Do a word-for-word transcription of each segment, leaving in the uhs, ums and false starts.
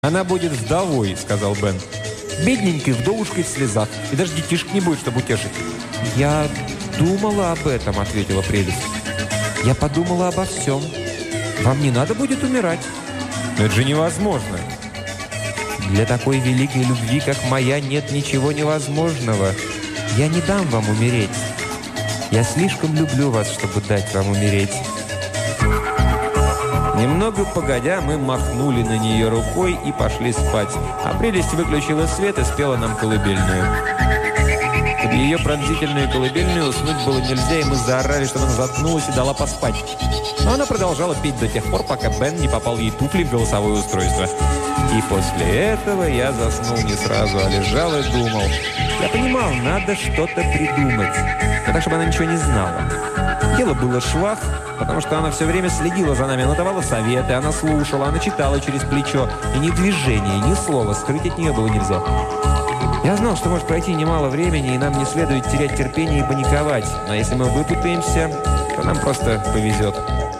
«Она будет вдовой», — сказал Бен. «Бедненькой вдовушкой в слезах. И даже детишек не будет, чтобы утешить». «Я думала об этом», — ответила прелесть. «Я подумала обо всем. Вам не надо будет умирать». «Но это же невозможно». «Для такой великой любви, как моя, нет ничего невозможного. Я не дам вам умереть. Я слишком люблю вас, чтобы дать вам умереть». Немного погодя, мы махнули на нее рукой и пошли спать. А прелесть выключила свет и спела нам колыбельную. Под ее пронзительную колыбельную уснуть было нельзя, и мы заорали, что она заткнулась и дала поспать. Но она продолжала петь до тех пор, пока Бен не попал ей туфли в голосовое устройство. И после этого я заснул не сразу, а лежал и думал. Я понимал, надо что-то придумать, но так, чтобы она ничего не знала. Дело было швах, потому что она все время следила за нами. Она давала советы, она слушала, она читала через плечо. И ни движения, ни слова скрыть от нее было нельзя. Я знал, что может пройти немало времени, и нам не следует терять терпение и паниковать. Но если мы выпутаемся, то нам просто повезет.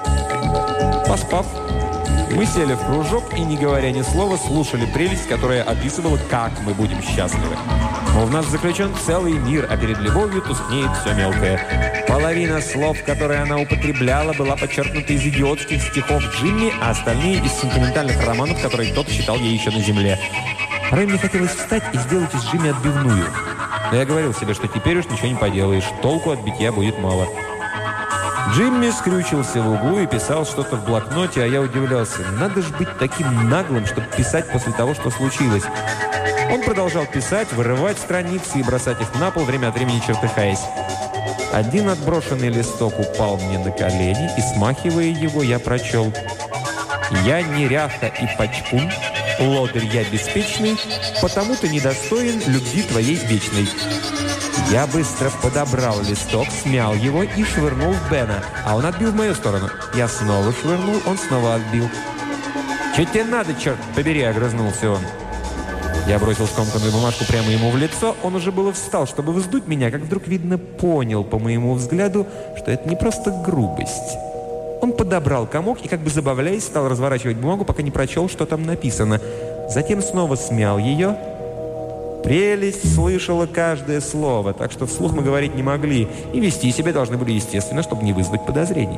Поспав, мы сели в кружок и, не говоря ни слова, слушали прелесть, которая описывала, как мы будем счастливы. Мол, в нас заключен целый мир, а перед любовью тускнеет все мелкое. Половина слов, которые она употребляла, была подчеркнута из идиотских стихов Джимми, а остальные из сентиментальных романов, которые кто-то читал ей еще на земле. Порой мне хотелось встать и сделать из Джимми отбивную. Но я говорил себе, что теперь уж ничего не поделаешь, толку от битья будет мало. Джимми скрючился в углу и писал что-то в блокноте, а я удивлялся. Надо же быть таким наглым, чтобы писать после того, что случилось. Он продолжал писать, вырывать страницы и бросать их на пол, время от времени чертыхаясь. Один отброшенный листок упал мне на колени, и, смахивая его, я прочел: «Я неряха и почкун, лодырь я беспечный, потому ты недостоин любви твоей вечной». Я быстро подобрал листок, смял его и швырнул в Бена, а он отбил в мою сторону. Я снова швырнул, он снова отбил. «Че тебе надо, черт побери?» – огрызнулся он. Я бросил скомканную бумажку прямо ему в лицо. Он уже было встал, чтобы вздуть меня, как вдруг, видно, понял по моему взгляду, что это не просто грубость. Он подобрал комок и, как бы забавляясь, стал разворачивать бумагу, пока не прочел, что там написано. Затем снова смял ее. Прелесть слышала каждое слово, так что вслух мы говорить не могли, и вести себя должны были естественно, чтобы не вызвать подозрений.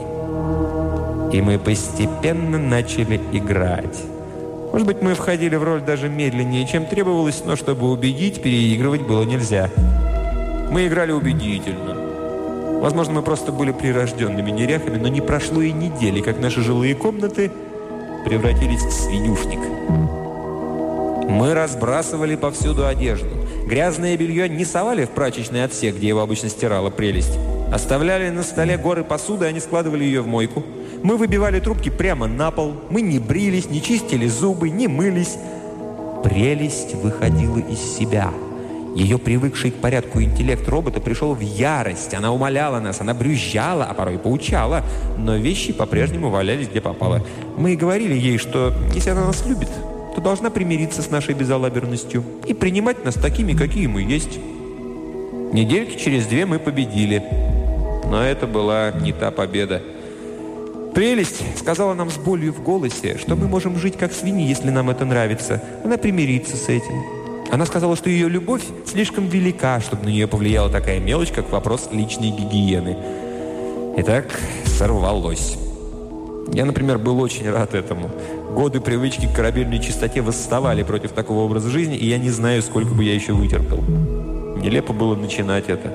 И мы постепенно начали играть. Может быть, мы входили в роль даже медленнее, чем требовалось, но чтобы убедить, переигрывать было нельзя. Мы играли убедительно. Возможно, мы просто были прирожденными неряхами, но не прошло и недели, как наши жилые комнаты превратились в свинюшник. Мы разбрасывали повсюду одежду. Грязное белье не совали в прачечный отсек, где его обычно стирала прелесть. Оставляли на столе горы посуды, они складывали ее в мойку. Мы выбивали трубки прямо на пол. Мы не брились, не чистили зубы, не мылись. Прелесть выходила из себя. Ее привыкший к порядку интеллект робота пришел в ярость. Она умоляла нас, она брюзжала, а порой поучала. Но вещи по-прежнему валялись где попало. Мы говорили ей, что если она нас любит, то должна примириться с нашей безалаберностью и принимать нас такими, какие мы есть. Недельки через две мы победили. Но это была не та победа. Прелесть сказала нам с болью в голосе, что мы можем жить как свиньи, если нам это нравится. Она примирится с этим. Она сказала, что ее любовь слишком велика, чтобы на нее повлияла такая мелочь, как вопрос личной гигиены. Итак, сорвалось. Я, например, был очень рад этому. Годы привычки к корабельной чистоте восставали против такого образа жизни, и я не знаю, сколько бы я еще вытерпел. Нелепо было начинать это.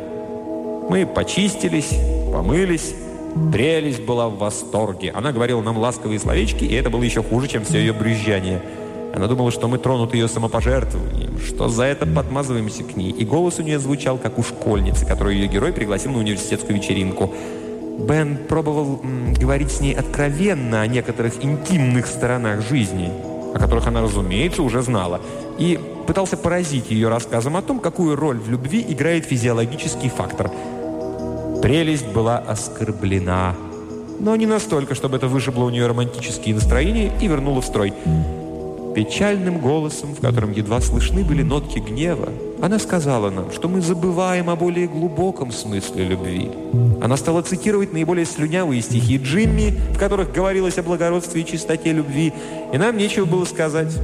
Мы почистились, помылись. Прелесть была в восторге. Она говорила нам ласковые словечки, и это было еще хуже, чем все ее брюзжание. Она думала, что мы тронуты ее самопожертвованием, что за это подмазываемся к ней. И голос у нее звучал, как у школьницы, которую ее герой пригласил на университетскую вечеринку. Бен пробовал м, говорить с ней откровенно о некоторых интимных сторонах жизни, о которых она, разумеется, уже знала, и пытался поразить ее рассказом о том, какую роль в любви играет физиологический фактор. Прелесть была оскорблена, но не настолько, чтобы это вышибло у нее романтические настроения и вернуло в строй. Печальным голосом, в котором едва слышны были нотки гнева, она сказала нам, что мы забываем о более глубоком смысле любви. Она стала цитировать наиболее слюнявые стихи Джимми, в которых говорилось о благородстве и чистоте любви, и нам нечего было сказать.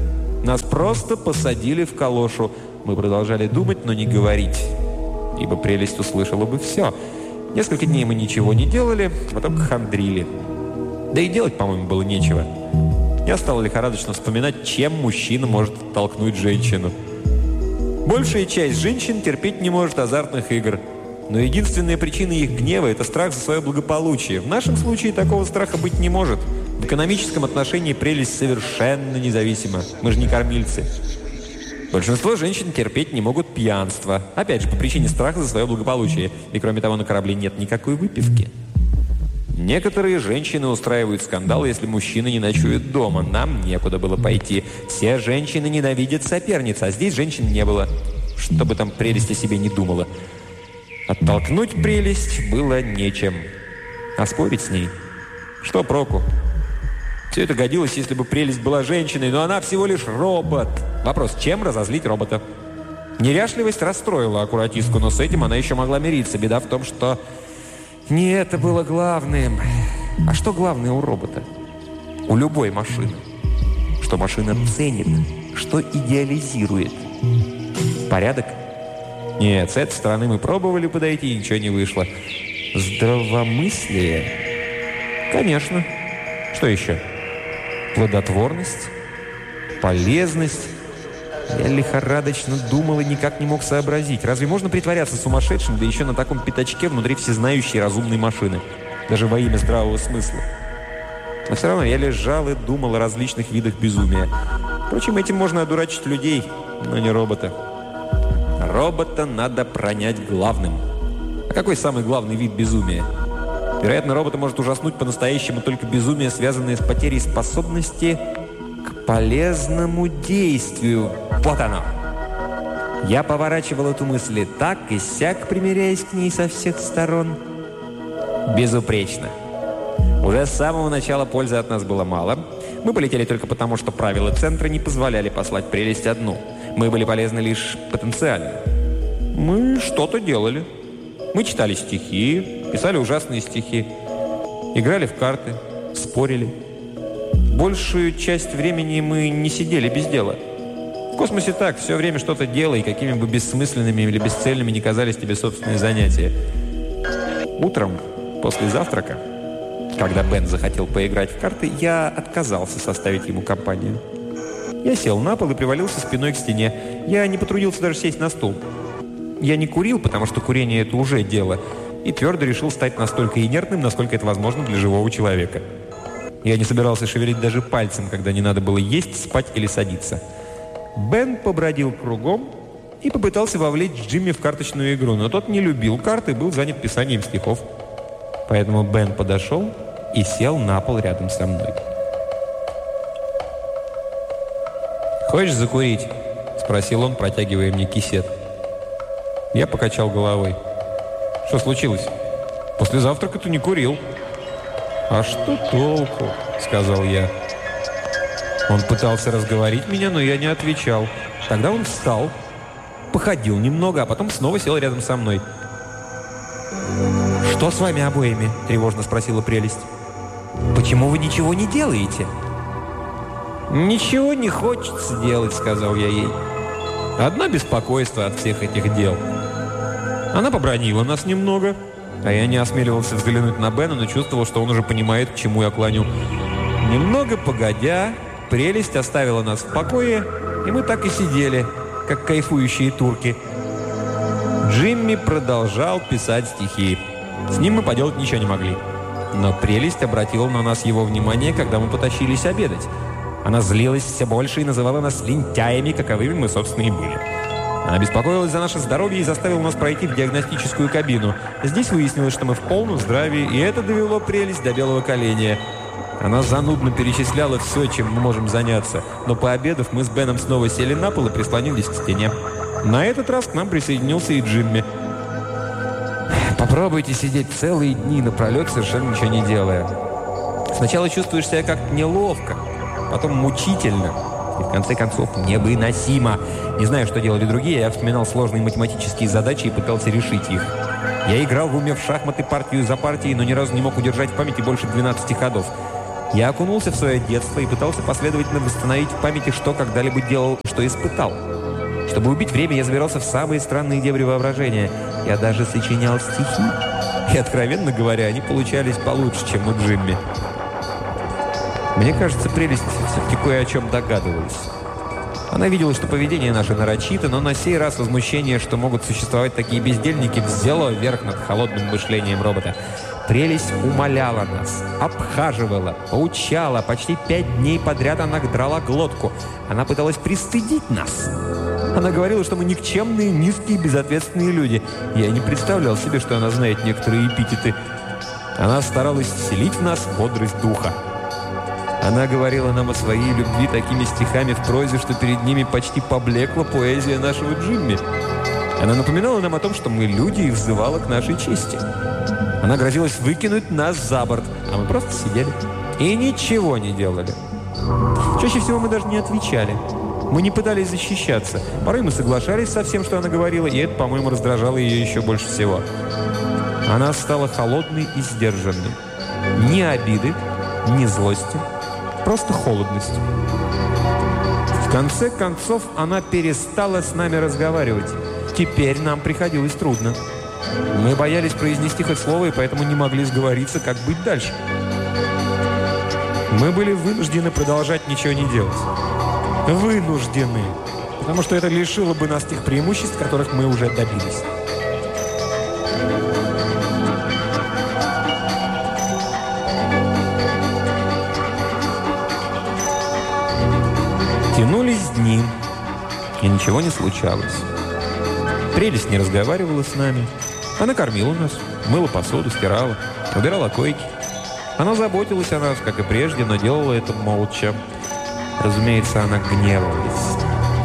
Нас просто посадили в калошу. Мы продолжали думать, но не говорить, ибо прелесть услышала бы все. Несколько дней мы ничего не делали, а только хандрили. Да и делать, по-моему, было нечего. Я стал лихорадочно вспоминать, чем мужчина может толкнуть женщину. Большая часть женщин терпеть не может азартных игр. Но единственная причина их гнева – это страх за свое благополучие. В нашем случае такого страха быть не может. В экономическом отношении прелесть совершенно независима. Мы же не кормильцы. Большинство женщин терпеть не могут пьянство. Опять же, по причине страха за свое благополучие. И кроме того, на корабле нет никакой выпивки. Некоторые женщины устраивают скандал, если мужчина не ночует дома. Нам некуда было пойти. Все женщины ненавидят соперниц, а здесь женщин не было. Что бы там прелесть о себе не думала. Оттолкнуть прелесть было нечем. А спорить с ней? Что проку? Все это годилось, если бы прелесть была женщиной, но она всего лишь робот. Вопрос, чем разозлить робота? Неряшливость расстроила аккуратистку, но с этим она еще могла мириться. Беда в том, что не это было главным. А что главное у робота? У любой машины. Что машина ценит, что идеализирует. Порядок? Нет, с этой стороны мы пробовали подойти, и ничего не вышло. Здравомыслие? Конечно. Что еще? Плодотворность? Полезность? Я лихорадочно думал и никак не мог сообразить. Разве можно притворяться сумасшедшим, да еще на таком пятачке внутри всезнающей разумной машины? Даже во имя здравого смысла. Но все равно я лежал и думал о различных видах безумия. Впрочем, этим можно одурачить людей, но не робота. Робота надо пронять главным. А какой самый главный вид безумия? Вероятно, робота может ужаснуть по-настоящему только безумие, связанное с потерей способности к полезному действию. Вот оно. Я поворачивал эту мысль и так и сяк, примиряясь к ней со всех сторон. Безупречно. Уже с самого начала пользы от нас было мало. Мы полетели только потому, что правила центра не позволяли послать прелесть одну. Мы были полезны лишь потенциально. Мы что-то делали. Мы читали стихи, писали ужасные стихи, играли в карты, спорили. Большую часть времени мы не сидели без дела. В космосе так, все время что-то делай, какими бы бессмысленными или бесцельными ни казались тебе собственные занятия. Утром, после завтрака, когда Бен захотел поиграть в карты, я отказался составить ему компанию. Я сел на пол и привалился спиной к стене. Я не потрудился даже сесть на стул. Я не курил, потому что курение – это уже дело, и твердо решил стать настолько инертным, насколько это возможно для живого человека. Я не собирался шевелить даже пальцем, когда не надо было есть, спать или садиться. Бен побродил кругом и попытался вовлечь Джимми в карточную игру, но тот не любил карты и был занят писанием стихов. Поэтому Бен подошел и сел на пол рядом со мной. «Хочешь закурить?» – спросил он, протягивая мне кисет. Я покачал головой. «Что случилось? После завтрака ты не курил». «А что толку?» – сказал я. Он пытался разговорить меня, но я не отвечал. Тогда он встал, походил немного, а потом снова сел рядом со мной. «Что с вами обоими?» – тревожно спросила прелесть. «Почему вы ничего не делаете?» «Ничего не хочется делать», – сказал я ей. «Одно беспокойство от всех этих дел». Она побранила нас немного, а я не осмеливался взглянуть на Бена, но чувствовал, что он уже понимает, к чему я клоню. Немного погодя, прелесть оставила нас в покое, и мы так и сидели, как кайфующие турки. Джимми продолжал писать стихи. С ним мы поделать ничего не могли. Но прелесть обратила на нас его внимание, когда мы потащились обедать. Она злилась все больше и называла нас лентяями, каковыми мы, собственно, и были. Она беспокоилась за наше здоровье и заставила нас пройти в диагностическую кабину. Здесь выяснилось, что мы в полном здравии, и это довело прелесть до белого коленя. Она занудно перечисляла все, чем мы можем заняться. Но пообедав, мы с Беном снова сели на пол и прислонились к стене. На этот раз к нам присоединился и Джимми. Попробуйте сидеть целые дни напролет, совершенно ничего не делая. Сначала чувствуешь себя как-то неловко, потом мучительно. И в конце концов невыносимо. Не знаю, что делали другие, я вспоминал сложные математические задачи и пытался решить их. Я играл в уме в шахматы партию за партией, но ни разу не мог удержать в памяти больше двенадцати ходов. Я окунулся в свое детство и пытался последовательно восстановить в памяти, что когда-либо делал и что испытал. Чтобы убить время, я забирался в самые странные дебри воображения. Я даже сочинял стихи. И, откровенно говоря, они получались получше, чем у Джимми. Мне кажется, прелесть все-таки кое о чем догадывалась. Она видела, что поведение наше нарочито, но на сей раз возмущение, что могут существовать такие бездельники, взяло верх над холодным мышлением робота. Прелесть умоляла нас, обхаживала, поучала. Почти пять дней подряд она драла глотку. Она пыталась пристыдить нас. Она говорила, что мы никчемные, низкие, безответственные люди. Я не представлял себе, что она знает некоторые эпитеты. Она старалась вселить в нас бодрость духа. Она говорила нам о своей любви такими стихами в прозе, что перед ними почти поблекла поэзия нашего Джимми. Она напоминала нам о том, что мы люди, и взывала к нашей чести. Она грозилась выкинуть нас за борт, а мы просто сидели и ничего не делали. Чаще всего мы даже не отвечали. Мы не пытались защищаться. Порой мы соглашались со всем, что она говорила, и это, по-моему, раздражало ее еще больше всего. Она стала холодной и сдержанной. Ни обиды, ни злости, просто холодность. В конце концов, она перестала с нами разговаривать. Теперь нам приходилось трудно. Мы боялись произнести хоть слово, и поэтому не могли сговориться, как быть дальше. Мы были вынуждены продолжать ничего не делать. Вынуждены. Потому что это лишило бы нас тех преимуществ, которых мы уже добились. Тянулись дни, и ничего не случалось. Прелесть не разговаривала с нами. Она кормила нас, мыла посуду, стирала, убирала койки. Она заботилась о нас, как и прежде, но делала это молча. Разумеется, она гневалась.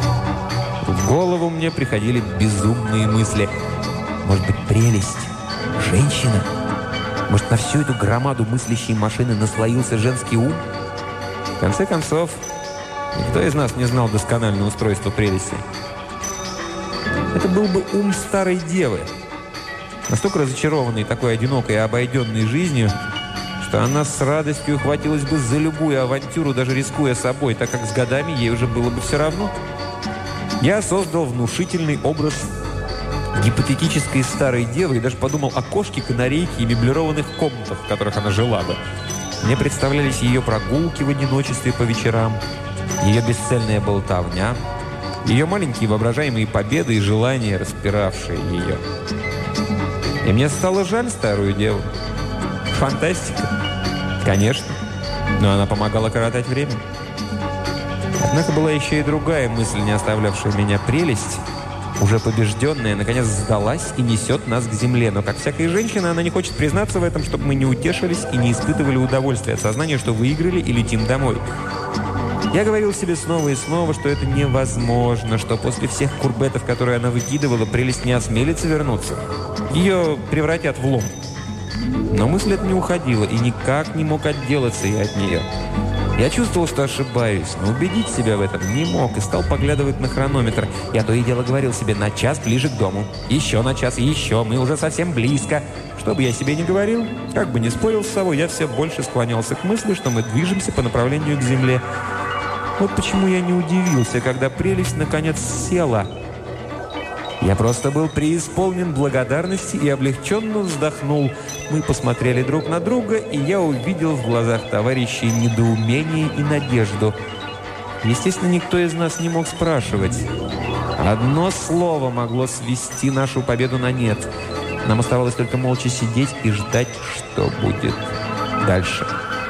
В голову мне приходили безумные мысли. Может быть, прелесть? Женщина? Может, на всю эту громаду мыслящей машины наслоился женский ум? В конце концов, никто из нас не знал доскональное устройство прелести. Это был бы ум старой девы, настолько разочарованной такой одинокой и обойденной жизнью, что она с радостью ухватилась бы за любую авантюру, даже рискуя собой, так как с годами ей уже было бы все равно. Я создал внушительный образ гипотетической старой девы и даже подумал о кошке, канарейке и меблированных комнатах, в которых она жила бы. Мне представлялись ее прогулки в одиночестве по вечерам, ее бесцельная болтовня, ее маленькие воображаемые победы и желания, распиравшие ее. И мне стало жаль старую деву. Фантастика. Конечно. Но она помогала коротать время. Однако была еще и другая мысль, не оставлявшая меня. Прелесть, уже побежденная, наконец сдалась и несет нас к земле. Но, как всякая женщина, она не хочет признаться в этом, чтобы мы не утешились и не испытывали удовольствия от сознания, что выиграли и летим домой. Я говорил себе снова и снова, что это невозможно, что после всех курбетов, которые она выкидывала, прелесть не осмелится вернуться. Ее превратят в лом. Но мысль эта не уходила, и никак не мог отделаться я от нее. Я чувствовал, что ошибаюсь, но убедить себя в этом не мог, и стал поглядывать на хронометр. Я то и дело говорил себе: на час ближе к дому. Еще на час, еще, мы уже совсем близко. Что бы я себе ни говорил, как бы ни спорил с собой, я все больше склонялся к мысли, что мы движемся по направлению к земле. Вот почему я не удивился, когда прелесть наконец села. Я просто был преисполнен благодарности и облегченно вздохнул. Мы посмотрели друг на друга, и я увидел в глазах товарищей недоумение и надежду. Естественно, никто из нас не мог спрашивать. Одно слово могло свести нашу победу на нет. Нам оставалось только молча сидеть и ждать, что будет дальше.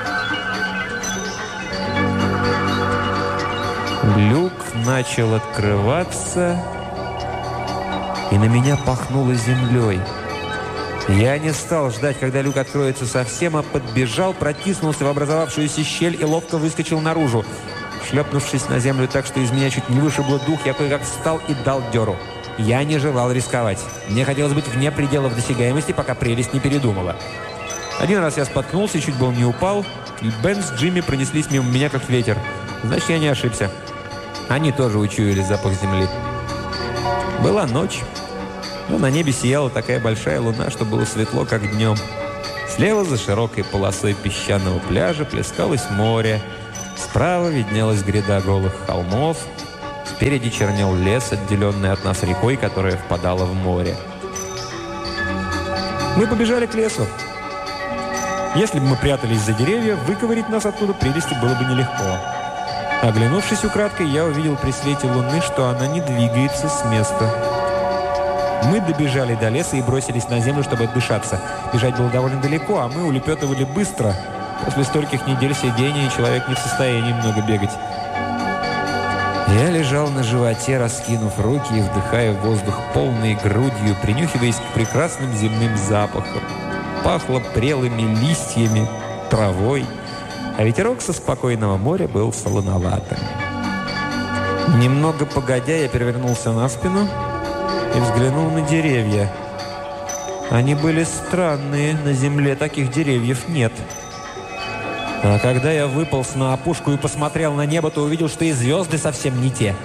Люк начал открываться, и на меня пахнуло землей. Я не стал ждать, когда люк откроется совсем, а подбежал, протиснулся в образовавшуюся щель и ловко выскочил наружу. Шлепнувшись на землю так, что из меня чуть не вышибло дух, я кое-как встал и дал дёру. Я не желал рисковать. Мне хотелось быть вне пределов досягаемости, пока прелесть не передумала. Один раз я споткнулся и чуть был не упал, и Бен с Джимми пронеслись мимо меня, как ветер. Значит, я не ошибся. Они тоже учуяли запах земли. Была ночь, но на небе сияла такая большая луна, что было светло, как днем. Слева за широкой полосой песчаного пляжа плескалось море. Справа виднелась гряда голых холмов. Спереди чернел лес, отделенный от нас рекой, которая впадала в море. Мы побежали к лесу. Если бы мы прятались за деревья, выковырить нас оттуда прелести было бы нелегко. Оглянувшись украдкой, я увидел при свете луны, что она не двигается с места. Мы добежали до леса и бросились на землю, чтобы отдышаться. Бежать было довольно далеко, а мы улепетывали быстро. После стольких недель сидения человек не в состоянии много бегать. Я лежал на животе, раскинув руки и вдыхая воздух полной грудью, принюхиваясь к прекрасным земным запахам. Пахло прелыми листьями, травой, а ветерок со спокойного моря был солоноватым. Немного погодя, я перевернулся на спину и взглянул на деревья. Они были странные, на земле таких деревьев нет. А когда я выполз на опушку и посмотрел на небо, то увидел, что и звезды совсем не те.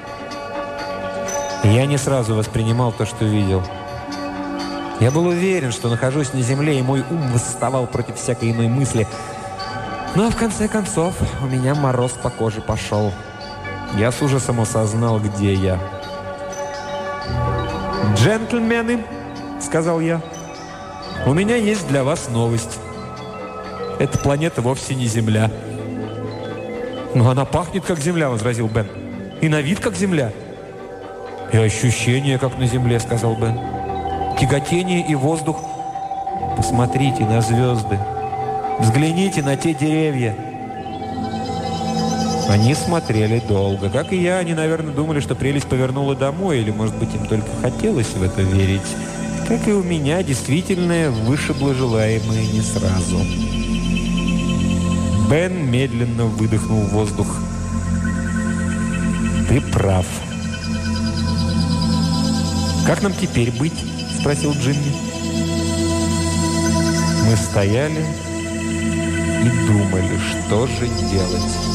Я не сразу воспринимал то, что видел. Я был уверен, что нахожусь на земле, и мой ум восставал против всякой иной мысли. Но в конце концов у меня мороз по коже пошел. Я с ужасом осознал, где я. «Джентльмены», — сказал я, — «у меня есть для вас новость. Эта планета вовсе не Земля». «Но она пахнет, как Земля», — возразил Бен. «И на вид, как Земля». «И ощущение, как на Земле», — сказал Бен. «Тяготение и воздух. Посмотрите на звезды. Взгляните на те деревья». Они смотрели долго. Как и я, они, наверное, думали, что прелесть повернула домой, или, может быть, им только хотелось в это верить. Как и у меня, действительное вышибло желаемое не сразу. Бен медленно выдохнул воздух. «Ты прав». «Как нам теперь быть?» – спросил Джимми. Мы стояли и думали, что же делать.